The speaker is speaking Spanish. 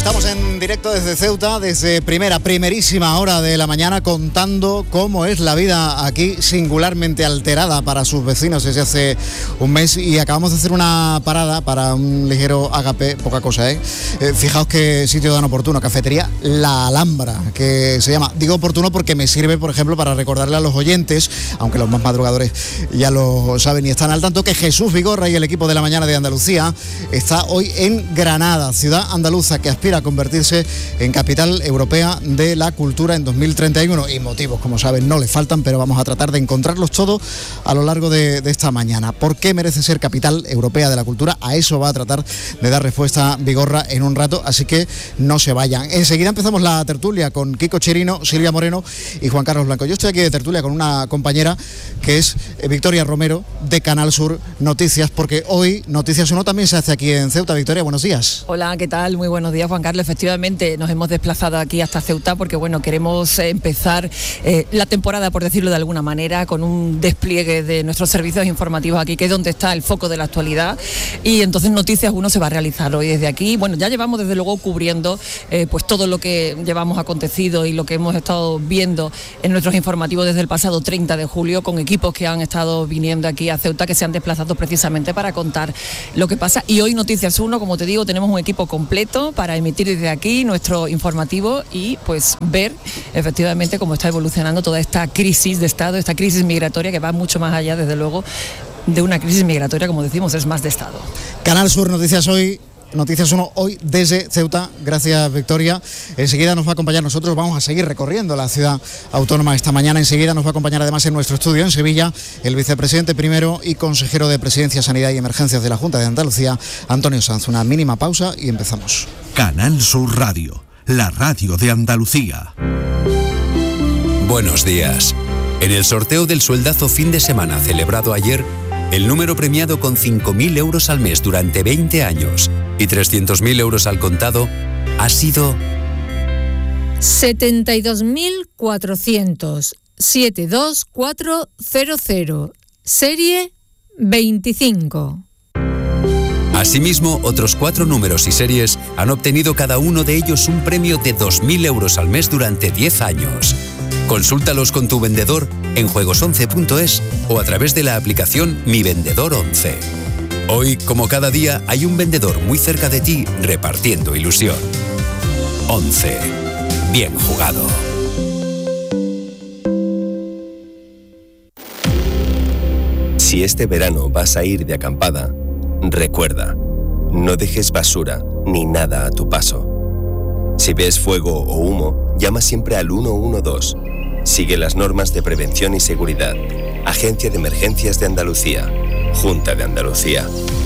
Estamos en directo desde Ceuta, desde primerísima hora de la mañana, contando cómo es la vida aquí, singularmente alterada para sus vecinos desde hace un mes, y acabamos de hacer una parada para un ligero agape, poca cosa, fijaos qué sitio tan oportuno, cafetería La Alhambra, que se llama. Digo oportuno porque me sirve, por ejemplo, para recordarle a los oyentes, aunque los más madrugadores ya lo saben y están al tanto, que Jesús Vigorra y el equipo de la mañana de Andalucía está hoy en Granada, ciudad andaluza que aspira a convertirse en capital europea de la cultura en 2031, y motivos, como saben, no le faltan, pero vamos a tratar de encontrarlos todos a lo largo de esta mañana. ¿Por qué merece ser capital europea de la cultura? A eso va a tratar de dar respuesta Vigorra en un rato, así que no se vayan. Enseguida empezamos la tertulia con Kiko Chirino, Silvia Moreno y Juan Carlos Blanco. Yo estoy aquí de tertulia con una compañera que es Victoria Romero, de Canal Sur Noticias, porque hoy Noticias 1 también se hace aquí en Ceuta. Victoria, buenos días. Hola, ¿qué tal? Muy buenos días, Juan Carlos. Efectivamente, nos hemos desplazado aquí hasta Ceuta porque, bueno, queremos empezar la temporada, por decirlo de alguna manera, con un despliegue de nuestros servicios informativos aquí, que es donde está el foco de la actualidad, y entonces Noticias 1 se va a realizar hoy desde aquí. Bueno, ya llevamos desde luego cubriendo pues todo lo que llevamos acontecido y lo que hemos estado viendo en nuestros informativos desde el pasado 30 de julio, con equipos que han estado viniendo aquí a Ceuta, que se han desplazado precisamente para contar lo que pasa. Y hoy Noticias 1, como te digo, tenemos un equipo completo para emitir desde aquí nuestro informativo y pues ver efectivamente cómo está evolucionando toda esta crisis de Estado, esta crisis migratoria, que va mucho más allá, desde luego, de una crisis migratoria, como decimos, es más de Estado. Canal Sur Noticias hoy. Noticias 1 hoy desde Ceuta. Gracias, Victoria. Enseguida nos va a acompañar, nosotros vamos a seguir recorriendo la ciudad autónoma esta mañana. Enseguida nos va a acompañar además en nuestro estudio en Sevilla el vicepresidente primero y consejero de Presidencia, Sanidad y Emergencias de la Junta de Andalucía, Antonio Sanz. Una mínima pausa y empezamos. Canal Sur Radio, la radio de Andalucía. Buenos días. En el sorteo del sueldazo fin de semana celebrado ayer, el número premiado con 5.000 euros al mes durante 20 años y 300.000 euros al contado ha sido 72.400 72400, serie 25. Asimismo, otros 4 números y series han obtenido cada uno de ellos un premio de 2.000 euros al mes durante 10 años. Consúltalos con tu vendedor en juegos11.es o a través de la aplicación Mi Vendedor 11. Hoy, como cada día, hay un vendedor muy cerca de ti repartiendo ilusión. 11. Bien jugado. Si este verano vas a ir de acampada, recuerda, no dejes basura ni nada a tu paso. Si ves fuego o humo, llama siempre al 112. Sigue las normas de prevención y seguridad. Agencia de Emergencias de Andalucía. Junta de Andalucía.